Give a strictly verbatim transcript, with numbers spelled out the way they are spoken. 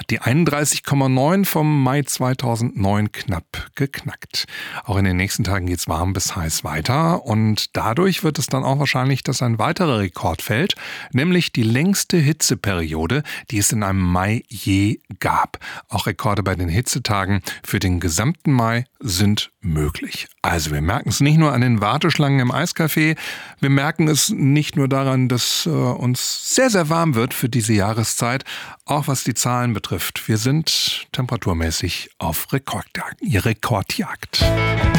Die einunddreißig Komma neun vom Mai zweitausendneun knapp geknackt. Auch in den nächsten Tagen geht es warm bis heiß weiter und dadurch wird es dann auch wahrscheinlich, dass ein weiterer Rekord fällt, nämlich die längste Hitzeperiode, die es in einem Mai je gab. Auch Rekorde bei den Hitzetagen für den gesamten Mai sind möglich. Also wir merken es nicht nur an den Warteschlangen im Eiscafé, wir merken es nicht nur daran, dass äh, uns sehr, sehr warm wird für diese Jahreszeit, auch was die Zahlen betrifft. Wir sind temperaturmäßig auf Rekordjagd. Rekordjagd.